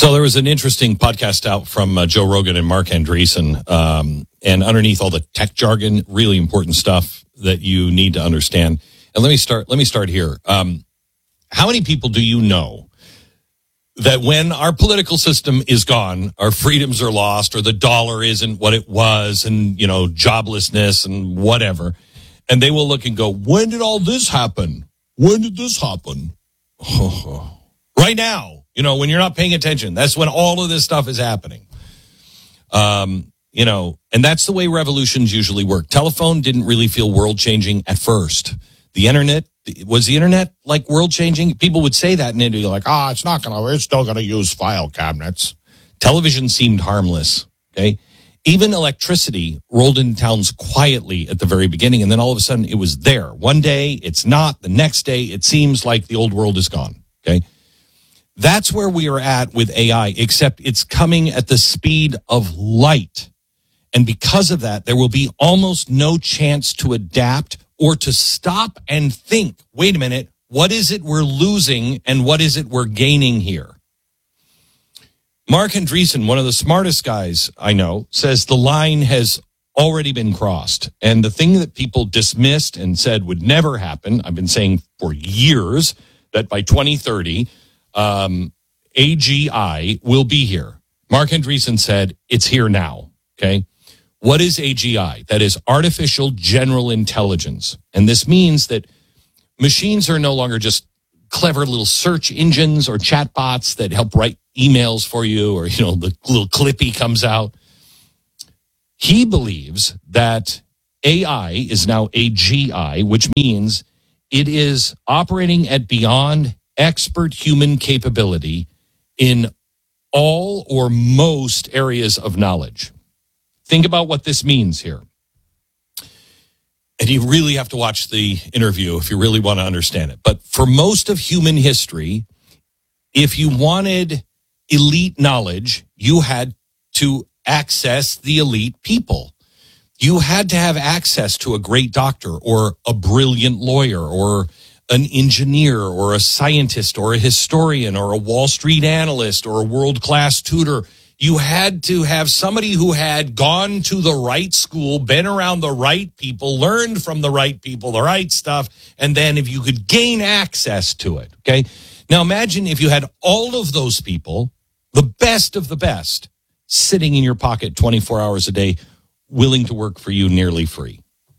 So there was an interesting podcast out from Joe Rogan and Mark Andreessen, and underneath all the tech jargon, really important stuff that you need to understand. And let me start here. How many people do you know that when our political system is gone, our freedoms are lost, or the dollar isn't what it was, and joblessness and whatever, and they will look and go, "When did all this happen? When did this happen?" Right now. When you're not paying attention, that's when all of this stuff is happening. And that's the way revolutions usually work. Telephone didn't really feel world changing at first. The internet, was the internet like world changing? People would say that and they'd be like, it's still going to use file cabinets. Television seemed harmless. Okay. Even electricity rolled into towns quietly at the very beginning. And then all of a sudden it was there. One day it's not. The next day it seems like the old world is gone. Okay. That's where we are at with AI, except it's coming at the speed of light. And because of that, there will be almost no chance to adapt or to stop and think, wait a minute, what is it we're losing and what is it we're gaining here? Mark Andreessen, one of the smartest guys I know, says the line has already been crossed. And the thing that people dismissed and said would never happen, I've been saying for years that by 2030, AGI will be here. Mark Andreessen said it's here now. Okay. What is AGI? That is artificial general intelligence. And this means that machines are no longer just clever little search engines or chatbots that help write emails for you, or, the little Clippy comes out. He believes that AI is now AGI, which means it is operating at beyond expert human capability in all or most areas of knowledge. Think about what this means here. And you really have to watch the interview if you really want to understand it. But for most of human history, if you wanted elite knowledge, you had to access the elite people. You had to have access to a great doctor or a brilliant lawyer or an engineer or a scientist or a historian or a Wall Street analyst or a world-class tutor. You had to have somebody who had gone to the right school, been around the right people, learned from the right people, the right stuff, and then if you could gain access to it, okay? Now imagine if you had all of those people, the best of the best, sitting in your pocket 24 hours a day, willing to work for you nearly free.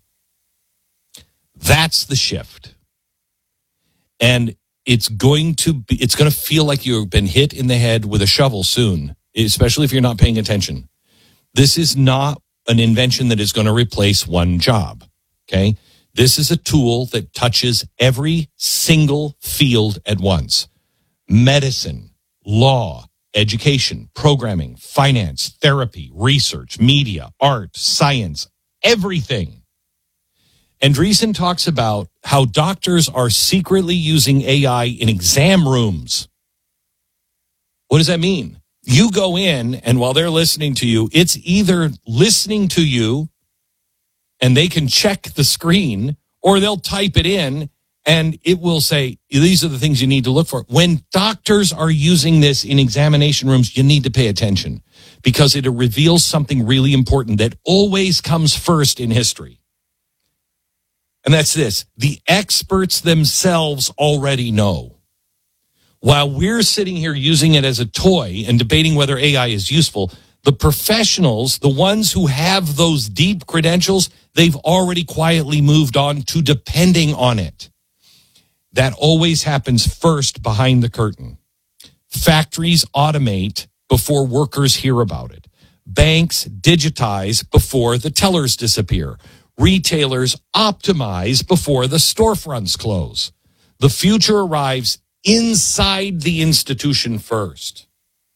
That's the shift. And it's going to feel like you've been hit in the head with a shovel soon, especially if you're not paying attention. This is not an invention that is going to replace one job, okay? This is a tool that touches every single field at once. Medicine, law, education, programming, finance, therapy, research, media, art, science, everything. Andreessen talks about how doctors are secretly using AI in exam rooms. What does that mean? You go in, and while they're listening to you, it's either listening to you, and they can check the screen, or they'll type it in, and it will say, these are the things you need to look for. When doctors are using this in examination rooms, you need to pay attention, because it reveals something really important that always comes first in history. And that's this. The experts themselves already know. While we're sitting here using it as a toy and debating whether AI is useful, the professionals, the ones who have those deep credentials, they've already quietly moved on to depending on it. That always happens first behind the curtain. Factories automate before workers hear about it. Banks digitize before the tellers disappear. Retailers optimize before the storefronts close. The future arrives inside the institution first.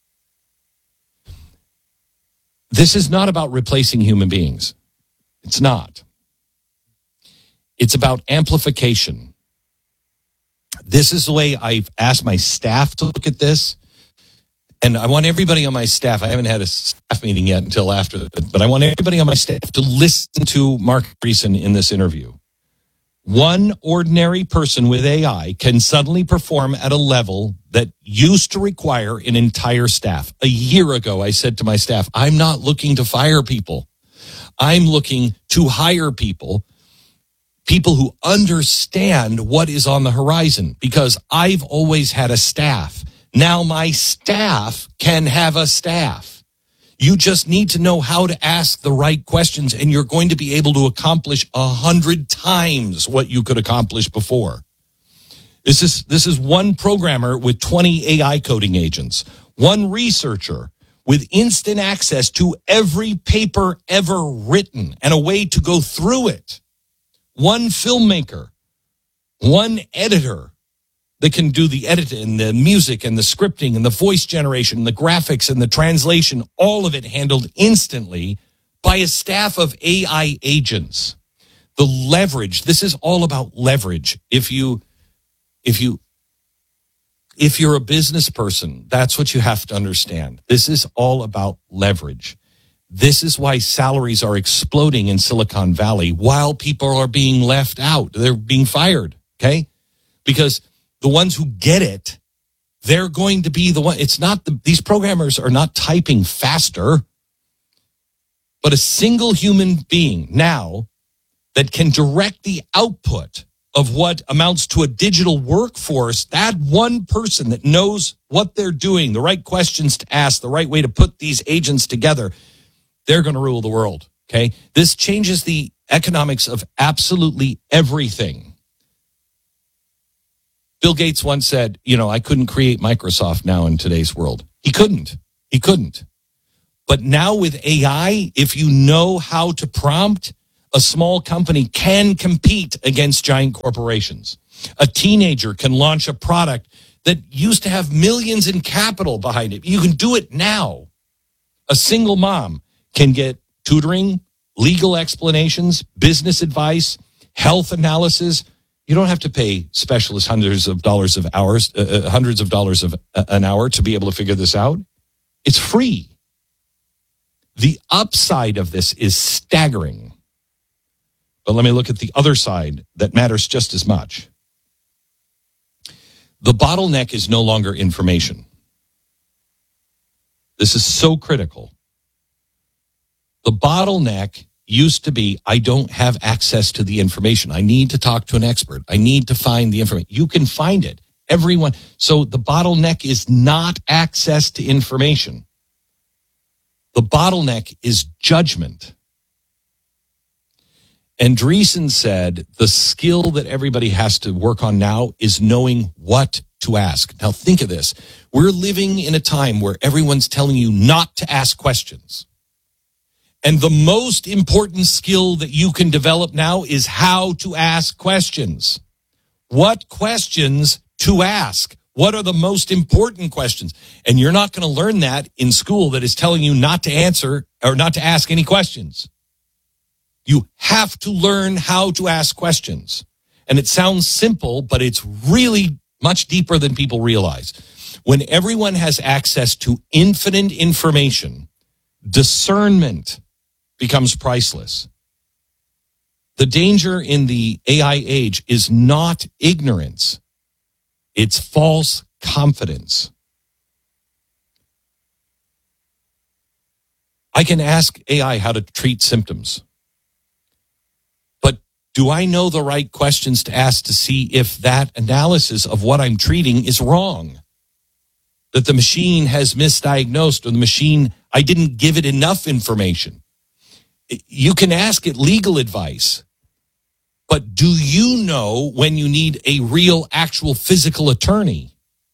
This is not about replacing human beings. It's not. It's about amplification. This is the way I've asked my staff to look at this. And I want everybody on my staff, I haven't had a staff meeting yet until after, but I want everybody on my staff to listen to Mark Andreessen in this interview. One ordinary person with AI can suddenly perform at a level that used to require an entire staff. A year ago, I said to my staff, I'm not looking to fire people. I'm looking to hire people who understand what is on the horizon, because I've always had a staff. Now my staff can have a staff. You just need to know how to ask the right questions, and you're going to be able to accomplish 100 times what you could accomplish before. This is one programmer with 20 AI coding agents, one researcher with instant access to every paper ever written and a way to go through it, one filmmaker, one editor that can do the editing and the music and the scripting and the voice generation, the graphics and the translation, all of it handled instantly by a staff of AI agents. The leverage, this is all about leverage. If you're a business person, that's what you have to understand. This is all about leverage. This is why salaries are exploding in Silicon Valley while people are being left out. They're being fired, okay? Because the ones who get it, they're going to be the one. It's not these programmers are not typing faster, but a single human being now that can direct the output of what amounts to a digital workforce, that one person that knows what they're doing, the right questions to ask, the right way to put these agents together, they're going to rule the world, okay? This changes the economics of absolutely everything. Bill Gates once said, I couldn't create Microsoft now in today's world. He couldn't. But now with AI, if you know how to prompt, a small company can compete against giant corporations. A teenager can launch a product that used to have millions in capital behind it. You can do it now. A single mom can get tutoring, legal explanations, business advice, health analysis. You don't have to pay specialists hundreds of dollars an hour to be able to figure this out. It's free. The upside of this is staggering. But let me look at the other side that matters just as much. The bottleneck is no longer information. This is so critical. The bottleneck used to be, I don't have access to the information. I need to talk to an expert. I need to find the information. You can find it. Everyone. So the bottleneck is not access to information. The bottleneck is judgment. Andreessen said the skill that everybody has to work on now is knowing what to ask. Now think of this. We're living in a time where everyone's telling you not to ask questions. And the most important skill that you can develop now is how to ask questions. What questions to ask? What are the most important questions? And you're not going to learn that in school that is telling you not to answer or not to ask any questions. You have to learn how to ask questions. And it sounds simple, but it's really much deeper than people realize. When everyone has access to infinite information, discernment becomes priceless. The danger in the AI age is not ignorance. It's false confidence. I can ask AI how to treat symptoms. But do I know the right questions to ask to see if that analysis of what I'm treating is wrong? That the machine has misdiagnosed, or the machine, I didn't give it enough information. You can ask it legal advice, but do you know when you need a real, actual physical attorney?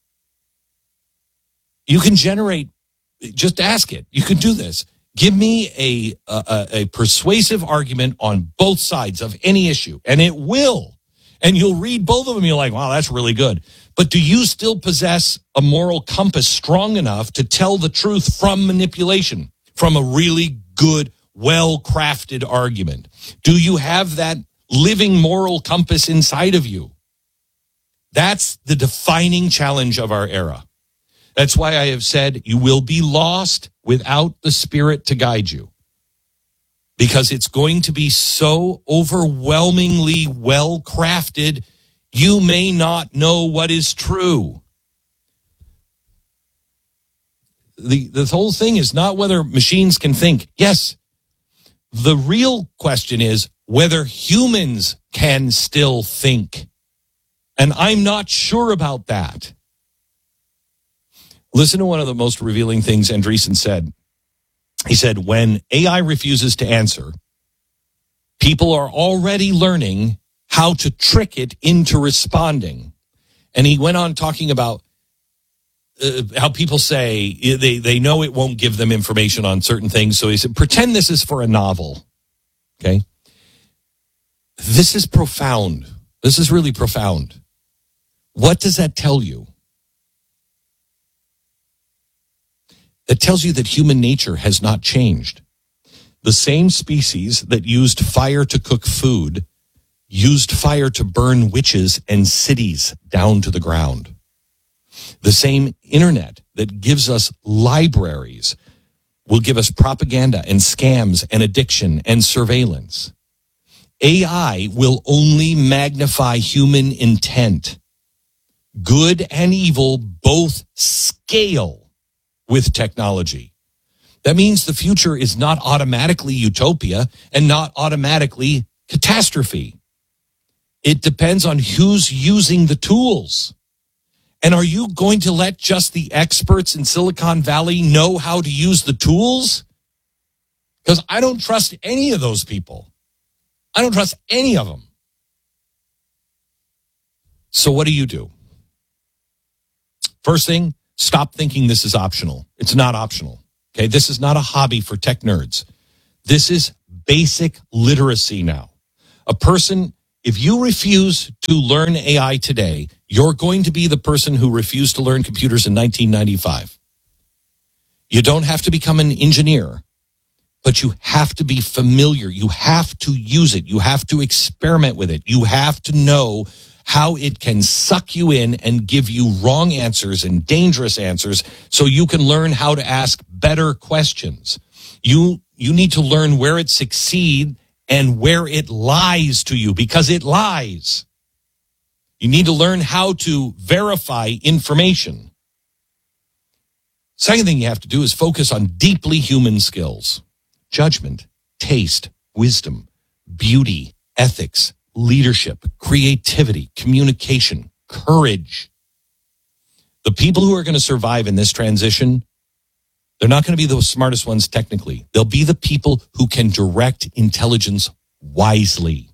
You can generate, just ask it. You can do this. Give me a persuasive argument on both sides of any issue, and it will. And you'll read both of them, you're like, wow, that's really good. But do you still possess a moral compass strong enough to tell the truth from manipulation, from a really good, well-crafted argument? Do you have that living moral compass inside of you? That's the defining challenge of our era. That's why I have said you will be lost without the Spirit to guide you. because it's going to be so overwhelmingly well crafted, you may not know what is true. The whole thing is not whether machines can think. Yes, the real question is whether humans can still think. And I'm not sure about that. Listen to one of the most revealing things Andreessen said. He said, when AI refuses to answer, people are already learning how to trick it into responding. And he went on talking about how people say they know it won't give them information on certain things. So he said, pretend this is for a novel. Okay. This is profound. This is really profound. What does that tell you? It tells you that human nature has not changed. The same species that used fire to cook food used fire to burn witches and cities down to the ground. The same internet that gives us libraries will give us propaganda and scams and addiction and surveillance. AI will only magnify human intent. Good and evil both scale with technology. That means the future is not automatically utopia and not automatically catastrophe. It depends on who's using the tools. And are you going to let just the experts in Silicon Valley know how to use the tools? Because I don't trust any of those people. I don't trust any of them. So what do? First thing, stop thinking this is optional. It's not optional. Okay, this is not a hobby for tech nerds. This is basic literacy now. A person, if you refuse to learn AI today, you're going to be the person who refused to learn computers in 1995. You don't have to become an engineer, but you have to be familiar. You have to use it. You have to experiment with it. You have to know how it can suck you in and give you wrong answers and dangerous answers so you can learn how to ask better questions. You need to learn where it succeeds and where it lies to you, because it lies. You need to learn how to verify information. Second thing you have to do is focus on deeply human skills: judgment, taste, wisdom, beauty, ethics, leadership, creativity, communication, courage. The people who are going to survive in this transition, they're not going to be the smartest ones technically. They'll be the people who can direct intelligence wisely.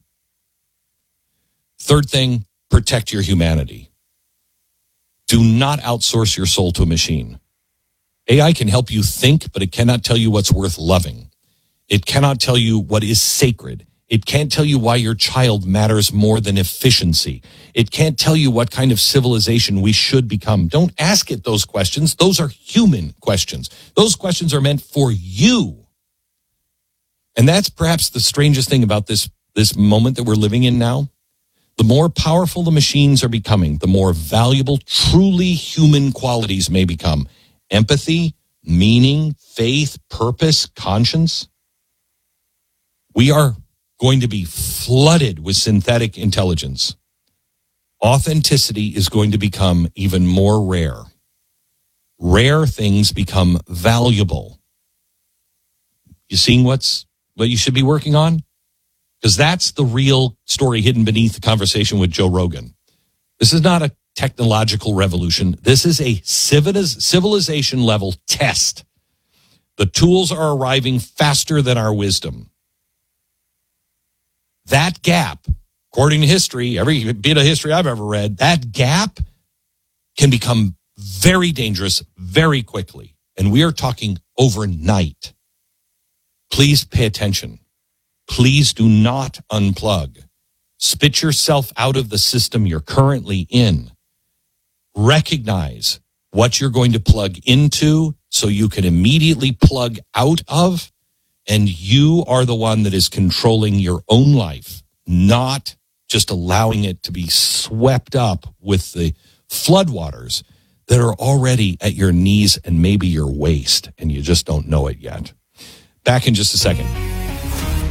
Third thing, protect your humanity. Do not outsource your soul to a machine. AI can help you think, but it cannot tell you what's worth loving. It cannot tell you what is sacred. It can't tell you why your child matters more than efficiency. It can't tell you what kind of civilization we should become. Don't ask it those questions. Those are human questions. Those questions are meant for you. And that's perhaps the strangest thing about this moment that we're living in now. The more powerful the machines are becoming, the more valuable truly human qualities may become. Empathy, meaning, faith, purpose, conscience. We are going to be flooded with synthetic intelligence. Authenticity is going to become even more rare. Rare things become valuable. You seeing what you should be working on? Because that's the real story hidden beneath the conversation with Joe Rogan. This is not a technological revolution. This is a civilization level test. The tools are arriving faster than our wisdom. That gap, according to history, every bit of history I've ever read, that gap can become very dangerous very quickly. And we are talking overnight. Please pay attention. Please do not unplug. Spit yourself out of the system you're currently in. Recognize what you're going to plug into so you can immediately plug out of. And you are the one that is controlling your own life, not just allowing it to be swept up with the floodwaters that are already at your knees and maybe your waist, and you just don't know it yet. Back in just a second.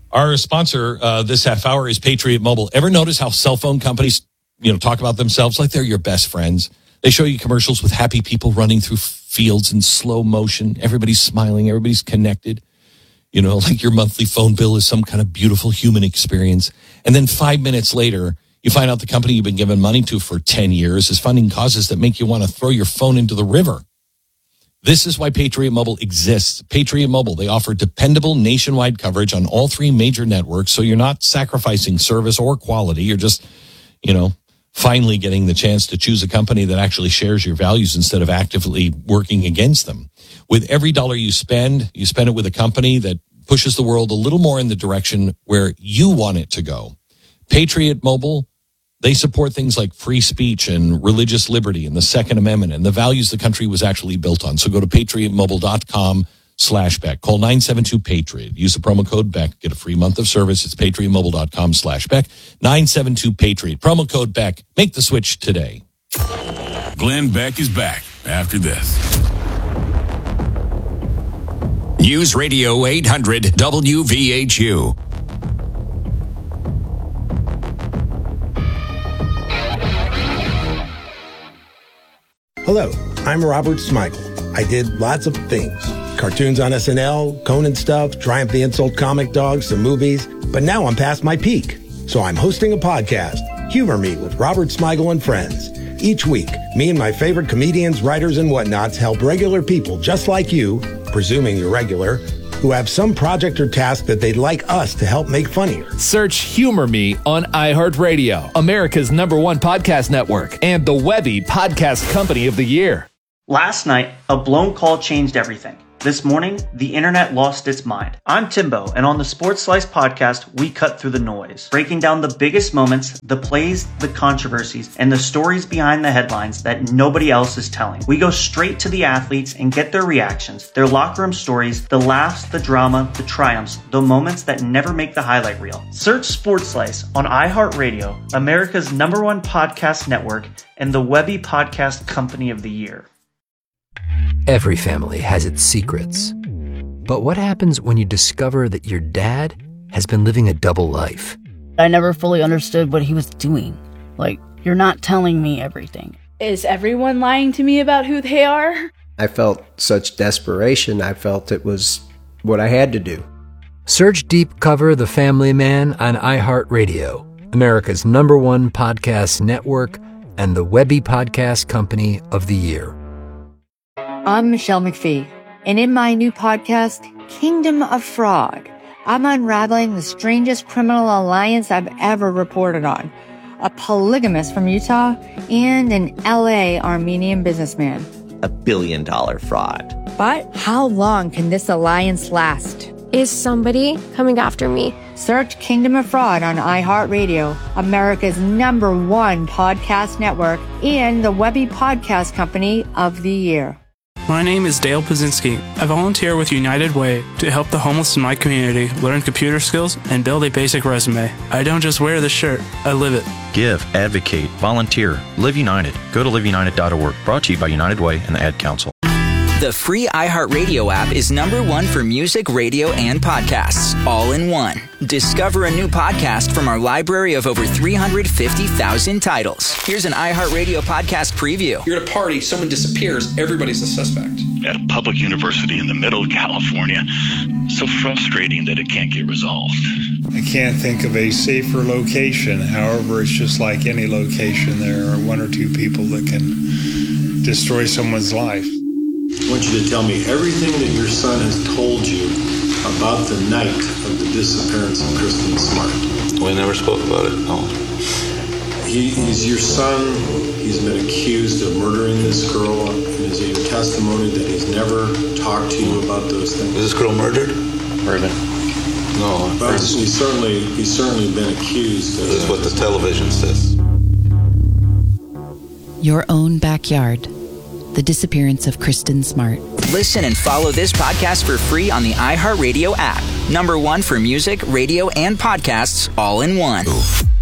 Our sponsor this half hour is Patriot Mobile. Ever notice how cell phone companies, talk about themselves like they're your best friends? They show you commercials with happy people running through fields in slow motion. Everybody's smiling. Everybody's connected. Like your monthly phone bill is some kind of beautiful human experience. And then 5 minutes later, you find out the company you've been giving money to for 10 years is funding causes that make you want to throw your phone into the river. This is why Patriot Mobile exists. Patriot Mobile, they offer dependable nationwide coverage on all 3 major networks, so you're not sacrificing service or quality. You're just, finally getting the chance to choose a company that actually shares your values instead of actively working against them. With every dollar you spend it with a company that pushes the world a little more in the direction where you want it to go. Patriot Mobile, they support things like free speech and religious liberty and the Second Amendment and the values the country was actually built on. So go to patriotmobile.com/Beck. Call 972-PATRIOT. Use the promo code Beck. Get a free month of service. It's patriotmobile.com/Beck. 972-PATRIOT. Promo code Beck. Make the switch today. Glenn Beck is back after this. News Radio 800 WVHU. Hello, I'm Robert Smigel. I did lots of things. Cartoons on SNL, Conan stuff, Triumph the Insult Comic Dog, some movies. But now I'm past my peak. So I'm hosting a podcast, Humor Me with Robert Smigel and Friends. Each week, me and my favorite comedians, writers, and whatnots help regular people just like you, presuming you're regular, who have some project or task that they'd like us to help make funnier. Search Humor Me on iHeartRadio, America's #1 podcast network, and the Webby Podcast Company of the Year. Last night, a blown call changed everything. This morning, the internet lost its mind. I'm Timbo, and on the Sports Slice podcast, we cut through the noise, breaking down the biggest moments, the plays, the controversies, and the stories behind the headlines that nobody else is telling. We go straight to the athletes and get their reactions, their locker room stories, the laughs, the drama, the triumphs, the moments that never make the highlight reel. Search Sports Slice on iHeartRadio, America's #1 podcast network, and the Webby Podcast Company of the Year. Every family has its secrets. But what happens when you discover that your dad has been living a double life? I never fully understood what he was doing. Like, you're not telling me everything. Is everyone lying to me about who they are? I felt such desperation. I felt it was what I had to do. Search Deep Cover The Family Man on iHeartRadio, America's #1 podcast network, and the Webby Podcast Company of the Year. I'm Michelle McPhee, and in my new podcast, Kingdom of Fraud, I'm unraveling the strangest criminal alliance I've ever reported on. A polygamist from Utah and an LA Armenian businessman. $1 billion fraud. But how long can this alliance last? Is somebody coming after me? Search Kingdom of Fraud on iHeartRadio, America's #1 podcast network, and the Webby Podcast Company of the Year. My name is Dale Pazinski. I volunteer with United Way to help the homeless in my community learn computer skills and build a basic resume. I don't just wear the shirt, I live it. Give, advocate, volunteer. Live United. Go to liveunited.org. Brought to you by United Way and the Ad Council. The free iHeartRadio app is #1 for music, radio, and podcasts, all in one. Discover a new podcast from our library of over 350,000 titles. Here's an iHeartRadio podcast preview. You're at a party, someone disappears, everybody's a suspect. At a public university in the middle of California, so frustrating that it can't get resolved. I can't think of a safer location. However, it's just like any location. There are 1 or 2 people that can destroy someone's life. I want you to tell me everything that your son has told you about the night of the disappearance of Kristen Smart. We never spoke about it, no. He's your son. He's been accused of murdering this girl. Is it your testimony that he's never talked to you about those things? Was this girl murdered? Raven. No. But he's certainly been accused. This is what the television says. Your Own Backyard. The Disappearance of Kristen Smart. Listen and follow this podcast for free on the iHeartRadio app. #1 for music, radio, and podcasts, all in one.